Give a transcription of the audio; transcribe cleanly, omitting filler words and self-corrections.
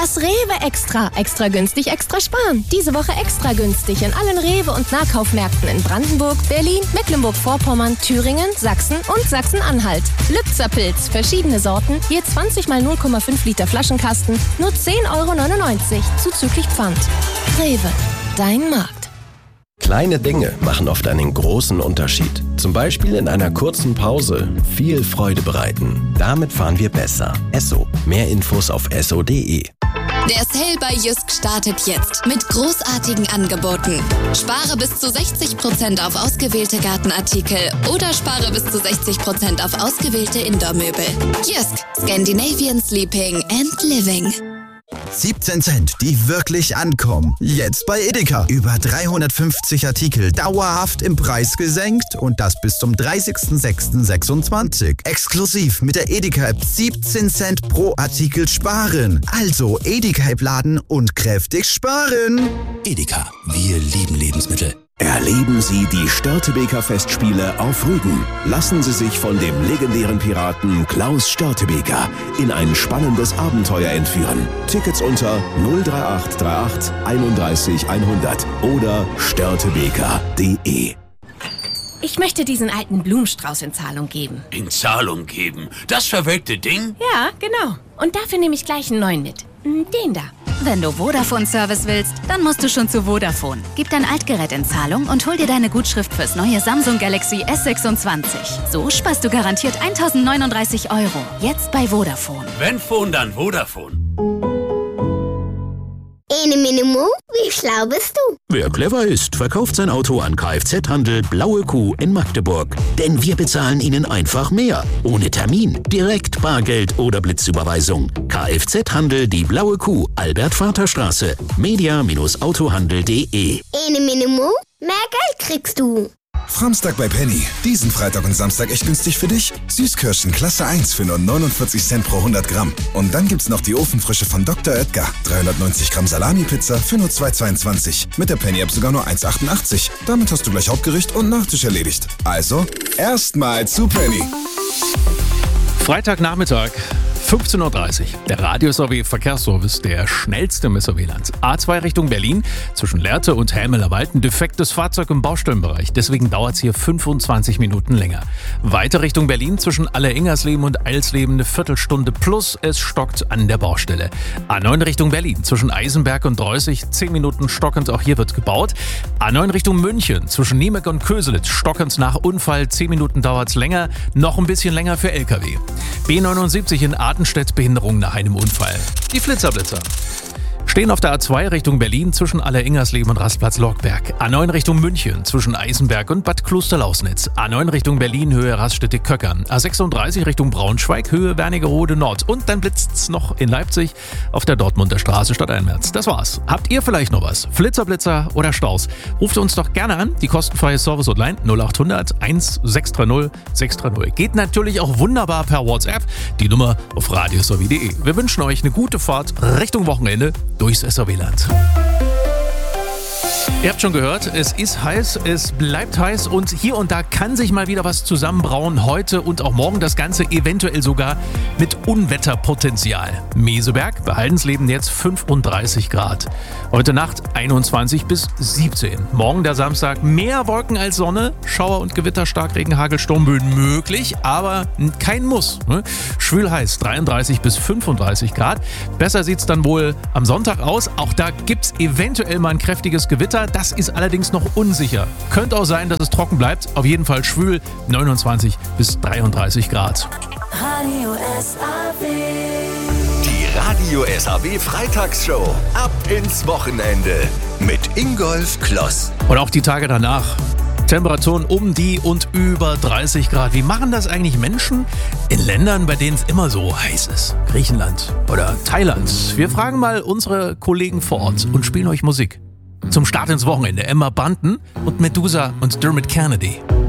Das Rewe Extra. Extra günstig, extra sparen. Diese Woche extra günstig in allen Rewe- und Nahkaufmärkten in Brandenburg, Berlin, Mecklenburg-Vorpommern, Thüringen, Sachsen und Sachsen-Anhalt. Lübzer-Pilz, verschiedene Sorten, je 20 mal 0,5 Liter Flaschenkasten, nur 10,99 € zuzüglich Pfand. Rewe, dein Markt. Kleine Dinge machen oft einen großen Unterschied. Zum Beispiel in einer kurzen Pause viel Freude bereiten. Damit fahren wir besser. Esso. Mehr Infos auf esso.de. Der Sale bei Jysk startet jetzt mit großartigen Angeboten. Spare bis zu 60% auf ausgewählte Gartenartikel oder spare bis zu 60% auf ausgewählte Indoor-Möbel. Jysk. Scandinavian Sleeping and Living. 17 Cent, die wirklich ankommen. Jetzt bei Edeka. Über 350 Artikel dauerhaft im Preis gesenkt und das bis zum 30.06.26. Exklusiv mit der Edeka-App 17 Cent pro Artikel sparen. Also Edeka-App laden und kräftig sparen. Edeka, wir lieben Lebensmittel. Erleben Sie die Störtebeker Festspiele auf Rügen. Lassen Sie sich von dem legendären Piraten Klaus Störtebeker in ein spannendes Abenteuer entführen. Tickets unter 03838 31 100 oder störtebeker.de. Ich möchte diesen alten Blumenstrauß in Zahlung geben. In Zahlung geben? Das verwelkte Ding? Ja, genau. Und dafür nehme ich gleich einen neuen mit. Den da. Wenn du Vodafone-Service willst, dann musst du schon zu Vodafone. Gib dein Altgerät in Zahlung und hol dir deine Gutschrift fürs neue Samsung Galaxy S26. So sparst du garantiert 1.039 €. Jetzt bei Vodafone. Wenn Phone, dann Vodafone. Ene Minimo, wie schlau bist du? Wer clever ist, verkauft sein Auto an Kfz-Handel Blaue Kuh in Magdeburg. Denn wir bezahlen Ihnen einfach mehr. Ohne Termin, direkt Bargeld oder Blitzüberweisung. Kfz-Handel Die Blaue Kuh, Albert-Vater-Straße, media-autohandel.de. Ene Minimo, mehr Geld kriegst du. Framstag bei Penny. Diesen Freitag und Samstag echt günstig für dich. Süßkirschen Klasse 1 für nur 49 Cent pro 100 Gramm. Und dann gibt's noch die Ofenfrische von Dr. Oetker. 390 Gramm Salami-Pizza für nur 2,22. Mit der Penny-App sogar nur 1,88. Damit hast du gleich Hauptgericht und Nachtisch erledigt. Also, erstmal zu Penny. Freitagnachmittag, 15:30 Uhr. Der Radio-SRW-Verkehrsservice, der schnellste im SRW-Land. A2 Richtung Berlin, zwischen Lehrte und Helmelerwald, ein defektes Fahrzeug im Baustellenbereich. Deswegen dauert es hier 25 Minuten länger. Weiter Richtung Berlin, zwischen Aller-Ingersleben und Eilsleben, eine Viertelstunde plus. Es stockt an der Baustelle. A9 Richtung Berlin, zwischen Eisenberg und Dreußig, 10 Minuten stockend. Auch hier wird gebaut. A9 Richtung München, zwischen Niemek und Köselitz, stockend nach Unfall. 10 Minuten dauert es länger. Noch ein bisschen länger für LKW. B79 in Artenstedt, Behinderung nach einem Unfall. Die Flitzerblitzer stehen auf der A2 Richtung Berlin zwischen Aller-Ingersleben und Rastplatz Lorkberg. A9 Richtung München zwischen Eisenberg und Bad Klosterlausnitz. A9 Richtung Berlin Höhe Raststätte-Köckern. A36 Richtung Braunschweig Höhe Wernigerode Nord. Und dann blitzt's noch in Leipzig auf der Dortmunder Straße Stadteinwärts. Das war's. Habt ihr vielleicht noch was? Flitzer, oder Staus? Ruft uns doch gerne an. Die kostenfreie Service-Hotline 0800 1630 630. Geht natürlich auch wunderbar per WhatsApp. Die Nummer auf radiosorwie.de. Wir wünschen euch eine gute Fahrt Richtung Wochenende durchs SRW-Land. Ihr habt schon gehört, es ist heiß, es bleibt heiß und hier und da kann sich mal wieder was zusammenbrauen. Heute und auch morgen das Ganze eventuell sogar mit Unwetterpotenzial. Meseberg, bei Haldensleben jetzt 35 Grad. Heute Nacht 21 bis 17. Morgen der Samstag mehr Wolken als Sonne. Schauer und Gewitter, Starkregen, Hagel, Sturmböen möglich, aber kein Muss. Schwül heiß, 33 bis 35 Grad. Besser sieht's dann wohl am Sonntag aus. Auch da gibt's eventuell mal ein kräftiges Gewitter. Das ist allerdings noch unsicher. Könnte auch sein, dass es trocken bleibt. Auf jeden Fall schwül, 29 bis 33 Grad. Radio SAW. Die Radio SAW Freitagsshow. Ab ins Wochenende. Mit Ingolf Kloss. Und auch die Tage danach. Temperaturen um die und über 30 Grad. Wie machen das eigentlich Menschen in Ländern, bei denen es immer so heiß ist? Griechenland oder Thailand. Wir fragen mal unsere Kollegen vor Ort und spielen euch Musik. Zum Start ins Wochenende Emma Bunton und Medusa und Dermot Kennedy.